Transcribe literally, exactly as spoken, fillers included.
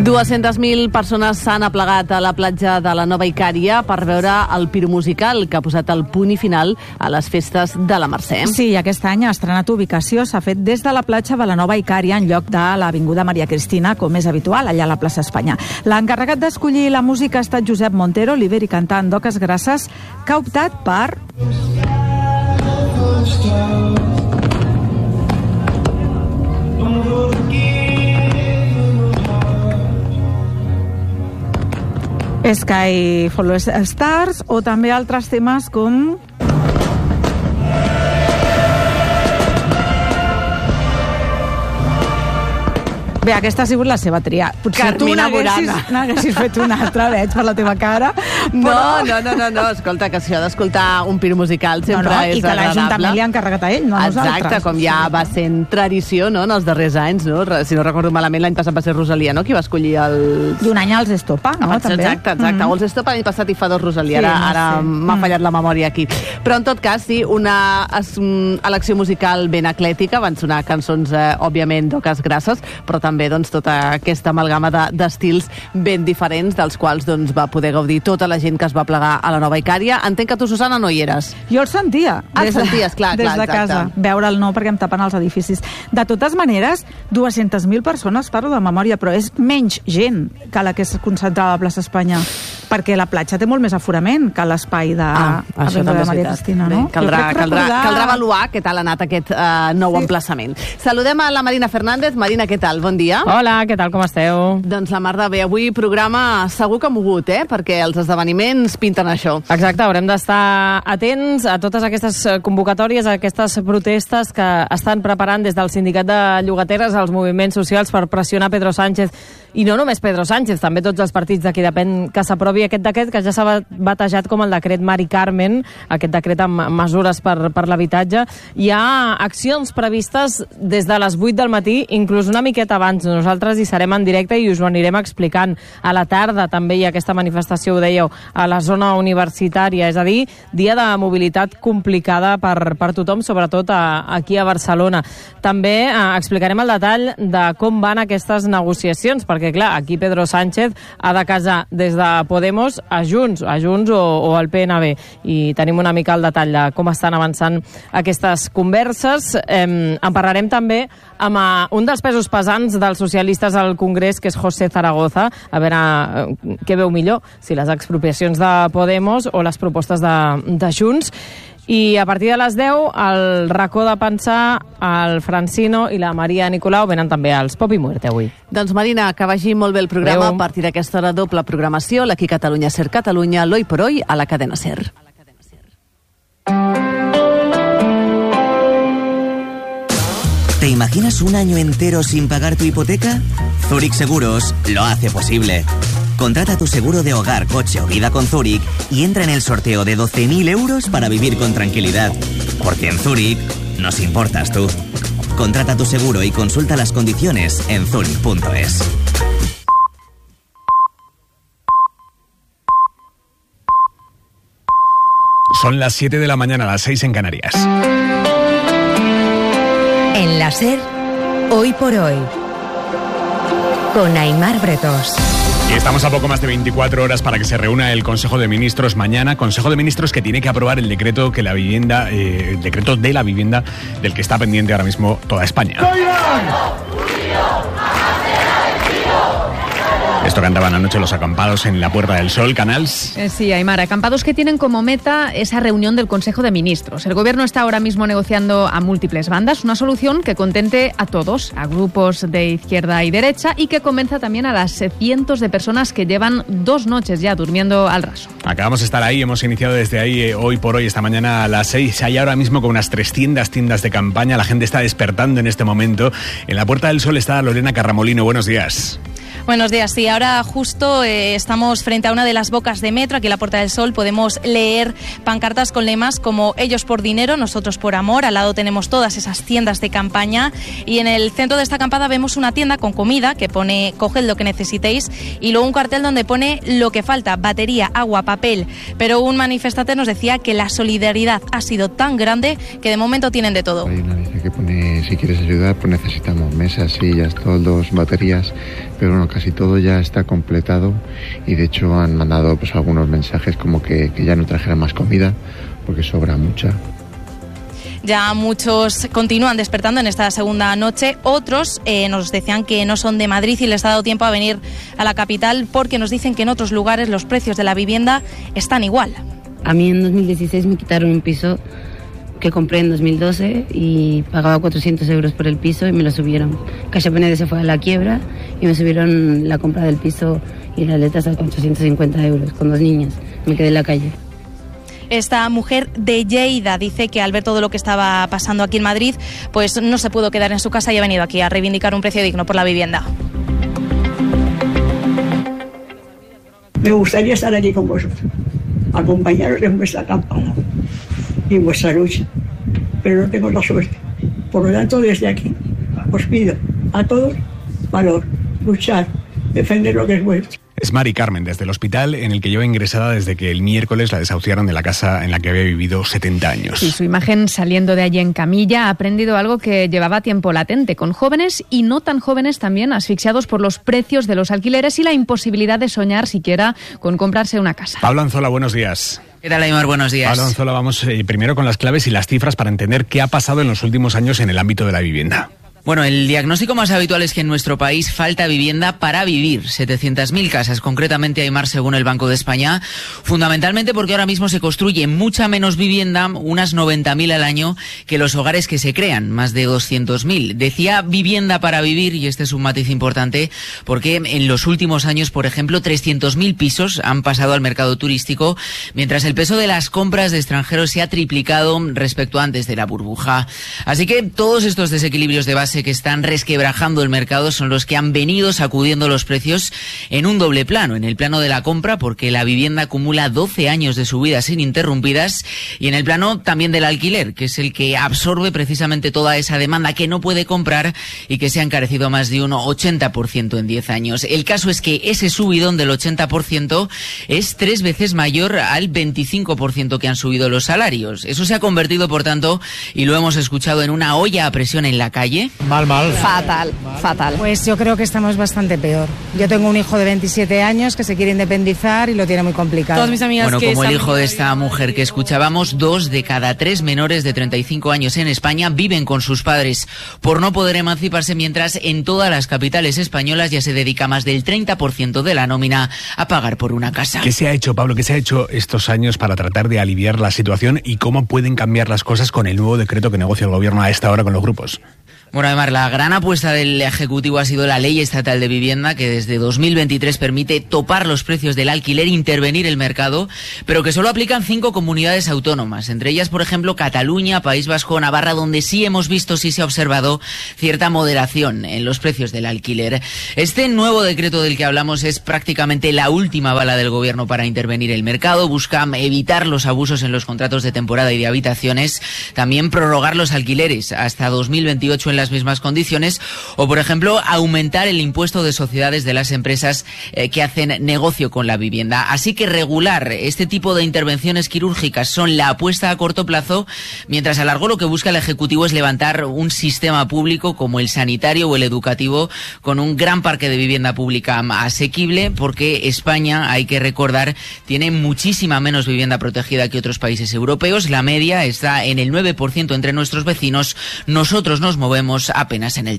dues-centes mil persones s'han aplegat a la platja de la Nova Icària per veure el piromusical que ha posat el punt i final a les festes de la Mercè. Sí, aquest any ha estrenat ubicació, s'ha fet des de la platja de la Nova Icària en lloc de l'Avinguda Maria Cristina, com és habitual, allà a la plaça Espanya. L'encarregat d'escollir la música ha estat Josep Montero, l'ibèric cantant d'Oques Grasses, que ha optat per... Sky Follow Stars o també altres temes com... Bé, aquesta ha sigut la seva tria. Potser tu n'haguessis fet una altra, veig per la teva cara. No, no, no, no, no, escolta, que si ha d'escoltar un piromusical sempre no, no, és agradable. I que l'Ajuntament li ha encarregat a ell, no a nosaltres. Exacte, com ja va sent tradició, no?, en els darrers anys, no? Si no recordo malament, l'any passat va ser Rosalia, no?, qui va escollir el... I un any els Estopa, no?, ah, també. Exacte, exacte. Mm-hmm. O els Estopa l'any passat i fa dos Rosalia, sí, ara, no ara sé. m'ha fallat la memòria aquí. Però en tot cas, sí, una elecció musical ben eclètica, van sonar cançons, eh, òbviament, d'Oques Grasses, però també, doncs, tota aquesta amalgama d'estils de, ben diferents, dels quals doncs, va poder gaudir tota la gent que es va plegar a la Nova Icària. Entenc que tu, Susana, no hi eres. Jo el sentia. Ah, el senties, clar, des clar, de exacte. casa. Veure'l no, perquè em tapen els edificis. De totes maneres, dues-centes mil persones, parlo de memòria, però és menys gent que la que es concentrava a la plaça Espanya, perquè la platja té molt més aforament que l'espai de ah, Avinguda Maria Cristina, no? Bé, caldrà, caldrà, recordar... caldrà avaluar què tal ha anat aquest uh, nou sí. emplaçament. Saludem a la Marina Fernández. Marina, què tal? Bon dia. Hola, què tal, com esteu? Doncs la mar de bé. Avui programa segur que mogut, eh? Perquè els esdeveniments pinten això. Exacte, haurem d'estar atents a totes aquestes convocatòries, a aquestes protestes que estan preparant des del Sindicat de Llogateres als moviments socials per pressionar Pedro Sánchez. I no només Pedro Sánchez, també tots els partits d'aquí depèn que s'aprovi aquest decret, que ja s'ha batejat com el decret Mari Carmen, aquest decret amb mesures per, per l'habitatge. Hi ha accions previstes des de les vuit del matí, inclús una miqueta abans. Nosaltres hi serem en directe i us ho anirem explicant. A la tarda també hi ha aquesta manifestació, ho dèieu, a la zona universitària, és a dir, dia de mobilitat complicada per, per tothom, sobretot a, aquí a Barcelona. També eh, explicarem el detall de com van aquestes negociacions, perquè, clar, aquí Pedro Sánchez ha de casar des de Podemos a Junts, a Junts o, o al P N B, i tenim una mica el detall de com estan avançant aquestes converses. Eh, en parlarem també amb uh, un dels pesos pesants dels socialistes al Congrés, que és José Zaragoza, a veure uh, què veu millor, si les expropiacions de Podemos o les propostes de, de Junts. I a partir de les deu, el racó de pensar, el Francino i la Maria Nicolau venen també als Pop i Muerte avui. Doncs Marina, que vagi molt bé el programa. Adeu. A partir d'aquesta hora, doble programació, l'Aquí Catalunya Ser Catalunya, l'Hoy por Hoy a la cadena Ser. ¿Te imaginas un año entero sin pagar tu hipoteca? Zurich Seguros lo hace posible. Contrata tu seguro de hogar, coche o vida con Zurich y entra en el sorteo de doce mil euros para vivir con tranquilidad. Porque en Zurich nos importas tú. Contrata tu seguro y consulta las condiciones en zurich punto es. Son las siete de la mañana, las seis en Canarias. En la Ser, Hoy por Hoy, con Aimar Bretos. Y estamos a poco más de veinticuatro horas para que se reúna el Consejo de Ministros mañana. Consejo de Ministros que tiene que aprobar el decreto que la vivienda, eh, el decreto de la vivienda del que está pendiente ahora mismo toda España. Esto cantaban anoche los acampados en la Puerta del Sol, Canals. Eh, sí, Aymar, acampados que tienen como meta esa reunión del Consejo de Ministros. El Gobierno está ahora mismo negociando a múltiples bandas una solución que contente a todos, a grupos de izquierda y derecha, y que convenza también a las cientos de personas que llevan dos noches ya durmiendo al raso. Acabamos de estar ahí, hemos iniciado desde ahí eh, hoy por hoy, esta mañana a las seis. Hay ahora mismo con unas trescientas tiendas de campaña. La gente está despertando en este momento. En la Puerta del Sol está Lorena Carramolino. Buenos días. Buenos días, sí, ahora justo eh, estamos frente a una de las bocas de metro, aquí en la Puerta del Sol podemos leer pancartas con lemas como ellos por dinero, nosotros por amor. Al lado tenemos todas esas tiendas de campaña y en el centro de esta acampada vemos una tienda con comida que pone coged lo que necesitéis y luego un cartel donde pone lo que falta, batería, agua, papel. Pero un manifestante nos decía que la solidaridad ha sido tan grande que de momento tienen de todo. Hay una lista que pone si quieres ayudar pues necesitamos mesas, sillas, toldos, baterías. pero bueno, casi todo ya está completado y de hecho han mandado pues algunos mensajes como que, que ya no trajeran más comida porque sobra mucha. Ya muchos continúan despertando en esta segunda noche, otros eh, nos decían que no son de Madrid y les ha dado tiempo a venir a la capital porque nos dicen que en otros lugares los precios de la vivienda están igual. A mí en dos mil dieciséis me quitaron un piso que compré en dos mil doce y pagaba cuatrocientos euros por el piso y me lo subieron. Caixa Penedès se fue a la quiebra y me subieron la compra del piso y las letras a ochocientos cincuenta euros con dos niñas. Me quedé en la calle. Esta mujer de Lleida dice que al ver todo lo que estaba pasando aquí en Madrid, pues no se pudo quedar en su casa y ha venido aquí a reivindicar un precio digno por la vivienda. Me gustaría estar aquí con vosotros, acompañaros en vuestra campaña y en vuestra lucha, pero no tengo la suerte. Por lo tanto, desde aquí os pido a todos valor, luchar, defender lo que es vuestro. Es Mari Carmen, desde el hospital en el que lleva ingresada desde que el miércoles la desahuciaron de la casa en la que había vivido setenta años. Y su imagen saliendo de allí en camilla ha aprendido algo que llevaba tiempo latente, con jóvenes y no tan jóvenes también asfixiados por los precios de los alquileres y la imposibilidad de soñar siquiera con comprarse una casa. Pablo Anzola, buenos días. ¿Qué tal, Aimar? Buenos días. Pablo Anzola, vamos eh, primero con las claves y las cifras para entender qué ha pasado en los últimos años en el ámbito de la vivienda. Bueno, el diagnóstico más habitual es que en nuestro país falta vivienda para vivir. setecientas mil casas, concretamente, Aimar, según el Banco de España. Fundamentalmente porque ahora mismo se construye mucha menos vivienda, unas noventa mil al año, que los hogares que se crean, más de doscientos mil. Decía vivienda para vivir, y este es un matiz importante, porque en los últimos años, por ejemplo, trescientos mil pisos han pasado al mercado turístico, mientras el peso de las compras de extranjeros se ha triplicado respecto a antes de la burbuja. Así que todos estos desequilibrios de base que están resquebrajando el mercado son los que han venido sacudiendo los precios en un doble plano. En el plano de la compra, porque la vivienda acumula doce años de subidas ininterrumpidas, y en el plano también del alquiler, que es el que absorbe precisamente toda esa demanda que no puede comprar y que se ha encarecido más de un ochenta por ciento en diez años. El caso es que ese subidón del ochenta por ciento es tres veces mayor al veinticinco por ciento que han subido los salarios. Eso se ha convertido, por tanto, y lo hemos escuchado, en una olla a presión en la calle. Mal, mal. Fatal, fatal. Pues yo creo que estamos bastante peor. Yo tengo un hijo de veintisiete años que se quiere independizar y lo tiene muy complicado. Todas mis amigas bueno, que como el hijo de esta mujer que escuchábamos, dos de cada tres menores de treinta y cinco años en España viven con sus padres por no poder emanciparse, mientras en todas las capitales españolas ya se dedica más del treinta por ciento de la nómina a pagar por una casa. ¿Qué se ha hecho, Pablo? ¿Qué se ha hecho estos años para tratar de aliviar la situación y cómo pueden cambiar las cosas con el nuevo decreto que negocia el gobierno a esta hora con los grupos? Bueno, además, la gran apuesta del Ejecutivo ha sido la Ley Estatal de Vivienda, que desde dos mil veintitrés permite topar los precios del alquiler, intervenir el mercado, pero que solo aplican cinco comunidades autónomas, entre ellas, por ejemplo, Cataluña, País Vasco, Navarra, donde sí hemos visto, sí se ha observado cierta moderación en los precios del alquiler. Este nuevo decreto del que hablamos es prácticamente la última bala del Gobierno para intervenir el mercado. Busca evitar los abusos en los contratos de temporada y de habitaciones, también prorrogar los alquileres hasta dos mil veintiocho en las mismas condiciones, o por ejemplo aumentar el impuesto de sociedades de las empresas eh, que hacen negocio con la vivienda. Así que regular este tipo de intervenciones quirúrgicas son la apuesta a corto plazo, mientras a largo lo que busca el Ejecutivo es levantar un sistema público como el sanitario o el educativo, con un gran parque de vivienda pública asequible, porque España, hay que recordar, tiene muchísima menos vivienda protegida que otros países europeos. La media está en el nueve por ciento entre nuestros vecinos. Nosotros nos movemos apenas en el